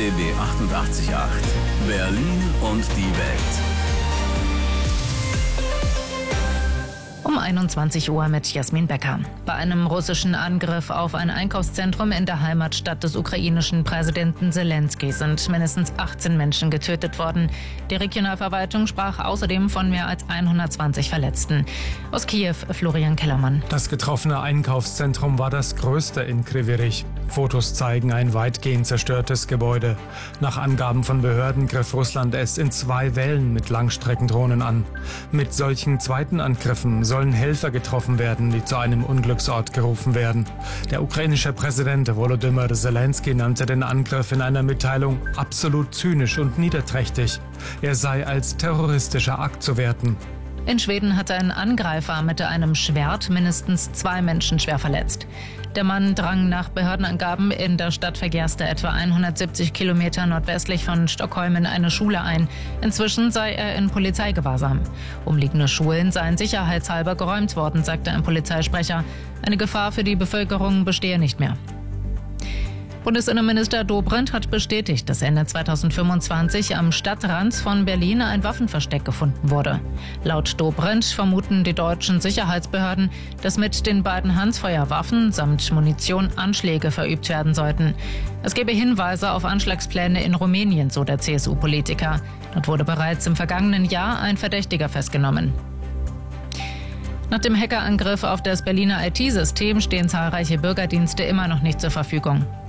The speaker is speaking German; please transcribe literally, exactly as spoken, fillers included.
D W achtundachtzig Komma acht. Berlin und die Welt. Um einundzwanzig Uhr mit Jasmin Becker. Bei einem russischen Angriff auf ein Einkaufszentrum in der Heimatstadt des ukrainischen Präsidenten Selenskyj sind mindestens achtzehn Menschen getötet worden. Die Regionalverwaltung sprach außerdem von mehr als hundertzwanzig Verletzten. Aus Kiew, Florian Kellermann. Das getroffene Einkaufszentrum war das größte in Kryvyi Rih. Fotos zeigen ein weitgehend zerstörtes Gebäude. Nach Angaben von Behörden griff Russland es in zwei Wellen mit Langstreckendrohnen an. Mit solchen zweiten Angriffen sollen Helfer getroffen werden, die zu einem Unglücksort gerufen werden. Der ukrainische Präsident Volodymyr Selenskyj nannte den Angriff in einer Mitteilung absolut zynisch und niederträchtig. Er sei als terroristischer Akt zu werten. In Schweden hat ein Angreifer mit einem Schwert mindestens zwei Menschen schwer verletzt. Der Mann drang nach Behördenangaben in der Stadt Fagersta etwa hundertsiebzig Kilometer nordwestlich von Stockholm in eine Schule ein. Inzwischen sei er in Polizeigewahrsam. Umliegende Schulen seien sicherheitshalber geräumt worden, sagte ein Polizeisprecher. Eine Gefahr für die Bevölkerung bestehe nicht mehr. Bundesinnenminister Dobrindt hat bestätigt, dass Ende zweitausendfünfundzwanzig am Stadtrand von Berlin ein Waffenversteck gefunden wurde. Laut Dobrindt vermuten die deutschen Sicherheitsbehörden, dass mit den beiden Handfeuerwaffen samt Munition Anschläge verübt werden sollten. Es gebe Hinweise auf Anschlagspläne in Rumänien, so der C S U-Politiker. Dort wurde bereits im vergangenen Jahr ein Verdächtiger festgenommen. Nach dem Hackerangriff auf das Berliner I T-System stehen zahlreiche Bürgerdienste immer noch nicht zur Verfügung.